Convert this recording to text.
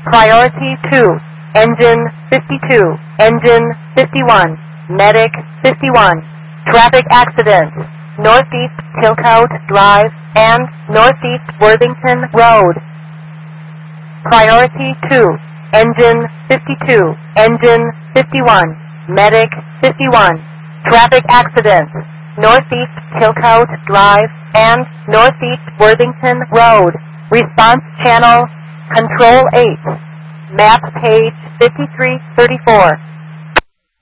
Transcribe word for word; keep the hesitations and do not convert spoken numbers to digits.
Priority two, Engine fifty-two, Engine fifty-one, Medic fifty-one. Traffic accident, Northeast Chilcote Drive and Northeast Worthington Road. Priority two, Engine fifty-two, Engine fifty-one, Medic fifty-one. Traffic accident, Northeast Chilcote Drive and Northeast Worthington Road. Response channel, Control eight. Map page fifty-three thirty-four.